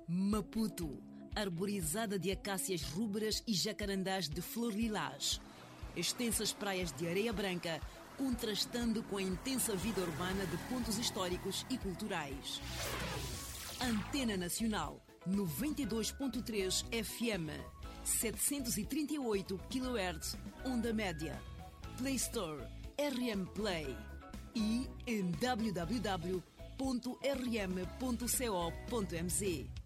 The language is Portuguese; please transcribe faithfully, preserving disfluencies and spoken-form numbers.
Maputo, arborizada de acácias rúberas e jacarandás de flor lilás. Extensas praias de areia branca, contrastando com a intensa vida urbana de pontos históricos e culturais. Antena Nacional, noventa e dois ponto três F M, setecentos e trinta e oito quilohertz, onda média. Play Store, R M Play e em w w w ponto r m ponto co ponto m z.